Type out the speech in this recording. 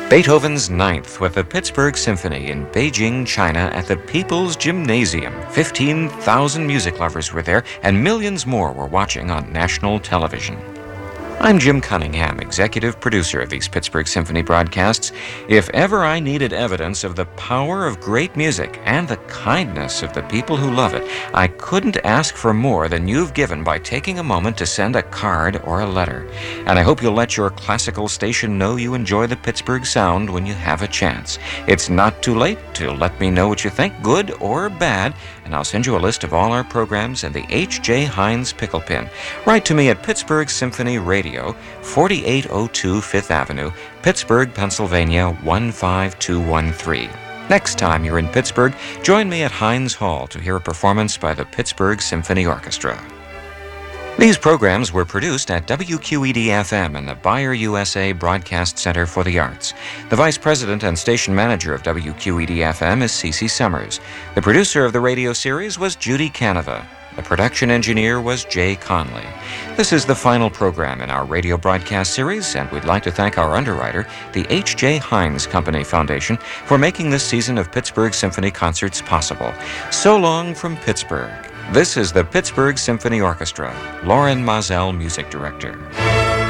Beethoven's Ninth with the Pittsburgh Symphony in Beijing, China at the People's Gymnasium. 15,000 music lovers were there, and millions more were watching on national television. I'm Jim Cunningham, executive producer of these Pittsburgh Symphony broadcasts. If ever I needed evidence of the power of great music and the kindness of the people who love it, I couldn't ask for more than you've given by taking a moment to send a card or a letter. And I hope you'll let your classical station know you enjoy the Pittsburgh sound when you have a chance. It's not too late to let me know what you think, good or bad, and I'll send you a list of all our programs and the H.J. Heinz pickle pin. Write to me at Pittsburgh Symphony Radio, 4802 Fifth Avenue, Pittsburgh, Pennsylvania 15213. Next time you're in Pittsburgh, join me at Heinz Hall to hear a performance by the Pittsburgh Symphony Orchestra. These programs were produced at WQED-FM and the Bayer USA Broadcast Center for the Arts. The Vice President and Station Manager of WQED-FM is Cece Summers. The producer of the radio series was Judy Canova. The production engineer was Jay Conley. This is the final program in our radio broadcast series, and we'd like to thank our underwriter, the H.J. Heinz Company Foundation, for making this season of Pittsburgh Symphony Concerts possible. So long from Pittsburgh. This is the Pittsburgh Symphony Orchestra. Lauren Mazel, Music Director.